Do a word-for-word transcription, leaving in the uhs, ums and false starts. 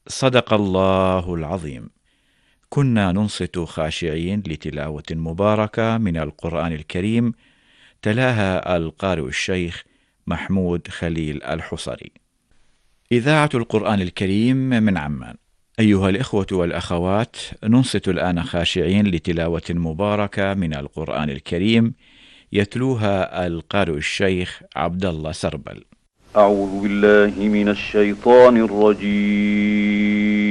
صدق الله العظيم. كنا ننصت خاشعين لتلاوة مباركة من القرآن الكريم، تلاها القارئ الشيخ محمود خليل الحصري. إذاعة القرآن الكريم من عمان. أيها الإخوة والأخوات، ننصت الآن خاشعين لتلاوة مباركة من القرآن الكريم، يتلوها القارئ الشيخ عبد الله سربل. أعوذ بالله من الشيطان الرجيم.